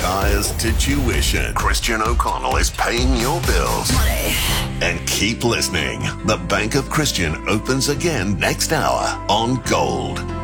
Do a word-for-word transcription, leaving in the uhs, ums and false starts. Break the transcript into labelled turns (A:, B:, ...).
A: tires to tuition, Christian O'Connell is paying your bills.
B: Money.
A: And keep listening. The Bank of Christian opens again next hour on Gold.